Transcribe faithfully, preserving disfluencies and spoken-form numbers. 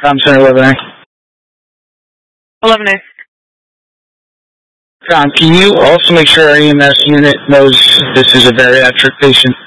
Tom Center eleven A. eleven A. Tom, can you also make sure our E M S unit knows this is a bariatric patient?